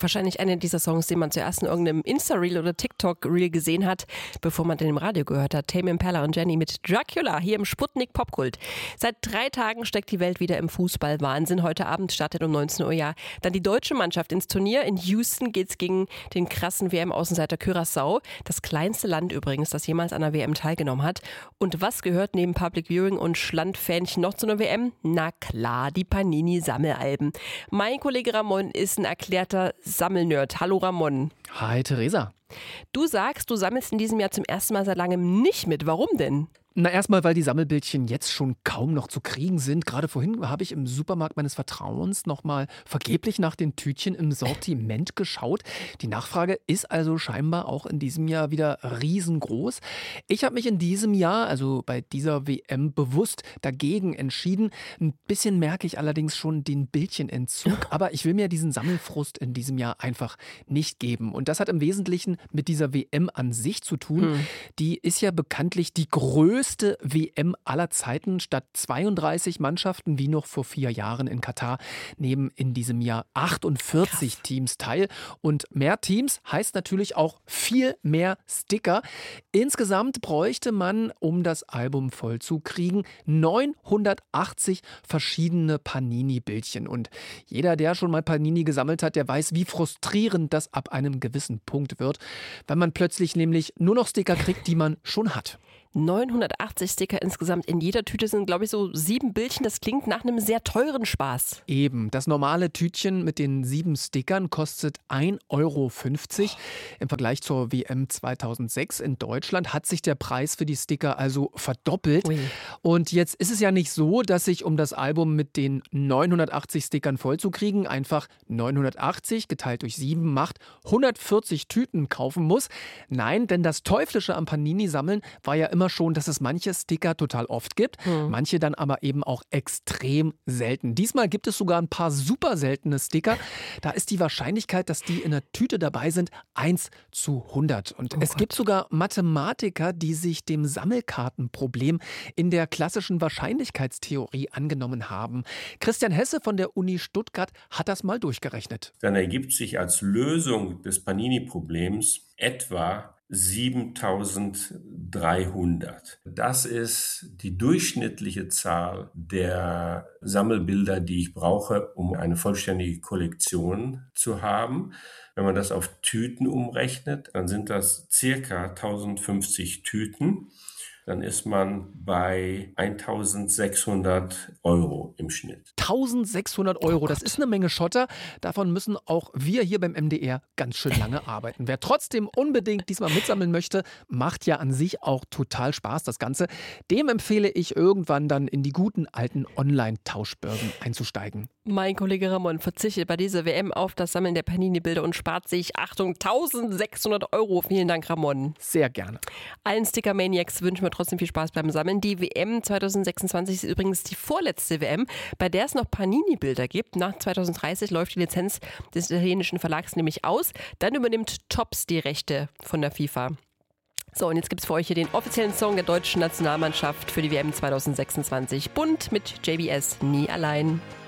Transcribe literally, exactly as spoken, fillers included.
Wahrscheinlich einer dieser Songs, den man zuerst in irgendeinem Insta-Reel oder TikTok-Reel gesehen hat, bevor man den im Radio gehört hat. Tame Impala und Jenny mit Dracula hier im Sputnik Popkult. Seit drei Tagen steckt die Welt wieder im Fußballwahnsinn. Heute Abend startet um neunzehn Uhr ja dann die deutsche Mannschaft ins Turnier. In Houston geht's gegen den krassen W M-Außenseiter Curaçao. Das kleinste Land übrigens, das jemals an einer W M teilgenommen hat. Und was gehört neben Public Viewing und Schlandfähnchen noch zu einer W M? Na klar, die Panini-Sammelalben. Mein Kollege Ramon ist ein erklärter Sammelnerd. Hallo Ramon. Hi Theresa. Du sagst, du sammelst in diesem Jahr zum ersten Mal seit langem nicht mit. Warum denn? Na, erstmal, weil die Sammelbildchen jetzt schon kaum noch zu kriegen sind. Gerade vorhin habe ich im Supermarkt meines Vertrauens nochmal vergeblich nach den Tütchen im Sortiment geschaut. Die Nachfrage ist also scheinbar auch in diesem Jahr wieder riesengroß. Ich habe mich in diesem Jahr, also bei dieser W M, bewusst dagegen entschieden. Ein bisschen merke ich allerdings schon den Bildchenentzug. Aber ich will mir diesen Sammelfrust in diesem Jahr einfach nicht geben. Und das hat im Wesentlichen mit dieser W M an sich zu tun. Hm. Die ist ja bekanntlich die größte größte W M aller Zeiten. Statt zweiunddreißig Mannschaften, wie noch vor vier Jahren in Katar, nehmen in diesem Jahr achtundvierzig Krass. Teams teil. Und mehr Teams heißt natürlich auch viel mehr Sticker. Insgesamt bräuchte man, um das Album voll zu kriegen, neunhundertachtzig verschiedene Panini-Bildchen. Und jeder, der schon mal Panini gesammelt hat, der weiß, wie frustrierend das ab einem gewissen Punkt wird, weil man plötzlich nämlich nur noch Sticker kriegt, die man schon hat. neunhundertachtzig Sticker insgesamt. In jeder Tüte sind, glaube ich, so sieben Bildchen. Das klingt nach einem sehr teuren Spaß. Eben. Das normale Tütchen mit den sieben Stickern kostet ein Euro fünfzig. Im Vergleich zur W M zweitausendsechs in Deutschland hat sich der Preis für die Sticker also verdoppelt. Ui. Und jetzt ist es ja nicht so, dass ich, um das Album mit den neunhundertachtzig Stickern vollzukriegen, einfach neunhundertachtzig geteilt durch sieben macht hundertvierzig Tüten kaufen muss. Nein, denn das Teuflische am Panini-Sammeln war ja immer schon, dass es manche Sticker total oft gibt, hm. manche dann aber eben auch extrem selten. Diesmal gibt es sogar ein paar super seltene Sticker. Da ist die Wahrscheinlichkeit, dass die in der Tüte dabei sind, eins zu hundert. Und oh es Gott. gibt sogar Mathematiker, die sich dem Sammelkartenproblem in der klassischen Wahrscheinlichkeitstheorie angenommen haben. Christian Hesse von der Uni Stuttgart hat das mal durchgerechnet. Dann ergibt sich als Lösung des Panini-Problems etwa siebentausenddreihundert. Das ist die durchschnittliche Zahl der Sammelbilder, die ich brauche, um eine vollständige Kollektion zu haben. Wenn man das auf Tüten umrechnet, dann sind das circa tausendfünfzig Tüten. Dann ist man bei eintausendsechshundert Euro im Schnitt. eintausendsechshundert Euro, das ist eine Menge Schotter. Davon müssen auch wir hier beim M D R ganz schön lange arbeiten. Wer trotzdem unbedingt diesmal mitsammeln möchte, macht ja an sich auch total Spaß, das Ganze. Dem empfehle ich irgendwann dann in die guten alten Online-Tauschbörsen einzusteigen. Mein Kollege Ramon verzichtet bei dieser W M auf das Sammeln der Panini-Bilder und spart sich, Achtung, eintausendsechshundert Euro. Vielen Dank, Ramon. Sehr gerne. Allen Sticker-Maniacs wünschen wir trotzdem viel Spaß beim Sammeln. Die W M zweitausendsechsundzwanzig ist übrigens die vorletzte W M, bei der es noch Panini-Bilder gibt. Nach zweitausenddreißig läuft die Lizenz des italienischen Verlags nämlich aus. Dann übernimmt Topps die Rechte von der FIFA. So, und jetzt gibt es für euch hier den offiziellen Song der deutschen Nationalmannschaft für die W M zweitausendsechsundzwanzig. Bunt mit J B S, nie allein.